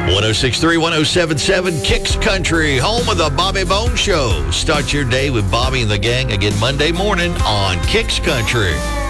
1063, 1077, Kicks Country, home of the Bobby Bone Show. Start your day with Bobby and the gang again Monday morning on Kicks Country.